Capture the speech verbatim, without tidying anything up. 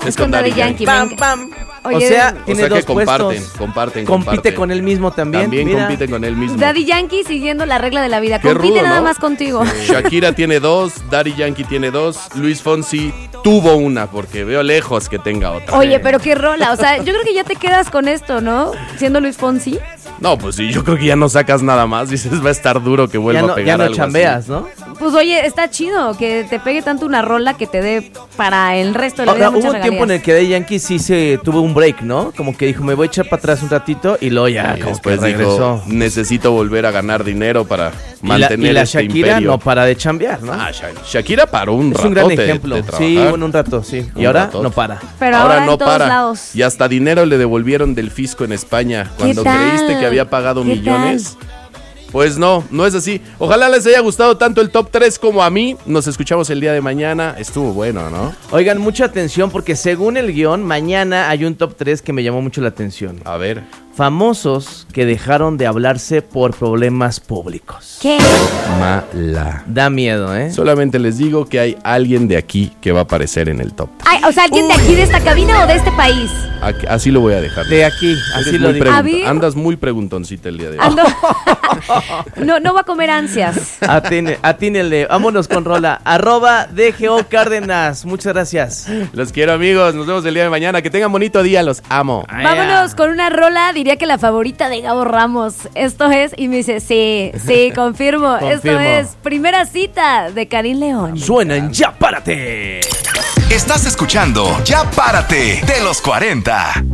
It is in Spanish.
Es con Daddy Yankee. Pam, pam. Oye, o sea, tiene o sea dos que comparten, puestos. comparten, Compite comparten. con él mismo también. También Mira. compite con él mismo. Daddy Yankee siguiendo la regla de la vida. Qué Compite rudo, nada ¿no? más contigo. Shakira tiene dos, Daddy Yankee tiene dos, Luis Fonsi tuvo una, porque veo lejos que tenga otra. Oye, pero qué rola. O sea, yo creo que ya te quedas con esto, ¿no? Siendo Luis Fonsi. No, pues sí, yo creo que ya no sacas nada más. Dices, va a estar duro que vuelva Ya no, a pegar ya no algo chambeas, así. ¿no? Pues oye, está chido que te pegue tanto una rola que te dé para el resto de la Ahora, vida muchas hubo un tiempo en el regalías. que Daddy Yankee sí se tuvo un break, ¿no? Como que dijo, me voy a echar para atrás un ratito y luego ya, Y como después que regresó. dijo, necesito volver a ganar dinero para Y la, mantener y la este Shakira imperio. no para de chambear, ¿no? Ah, Sha- Shakira paró un es ratote un gran ejemplo. de Sí, trabajar. bueno, un rato, sí. Y Un ahora ratote. no para. Pero ahora, en todos lados. Y hasta dinero le devolvieron del fisco en España. Cuando tal? creíste que había pagado ¿Qué millones. Pues no, no es así. Ojalá les haya gustado tanto el top tres como a mí. Nos escuchamos el día de mañana. Estuvo bueno, ¿no? Oigan, mucha atención porque según el guión, mañana hay un top tres que me llamó mucho la atención. A ver. Famosos que dejaron de hablarse por problemas públicos. ¿Qué? Mala. Da miedo, ¿eh? Solamente les digo que hay alguien de aquí que va a aparecer en el top. Ay, o sea, ¿alguien de aquí, de esta cabina o de este país? Aquí- Así lo voy a dejar. De aquí, así Eres lo muy digo. pregunta- ¿A ver? Andas muy preguntoncita el día de hoy. Ando- no, no va a comer ansias. Atine- atínenle, vámonos con rola. Arroba D G O Cárdenas. Muchas gracias. Los quiero, amigos. Nos vemos el día de mañana. Que tengan bonito día. Los amo. Vámonos con una rola, diría que la favorita de Gabo Ramos. Esto es, y me dice, sí, sí, confirmo. Esto Confirmo. es Primera Cita de Karim León. Suena en Ya Párate. Estás escuchando Ya Párate de los cuarenta.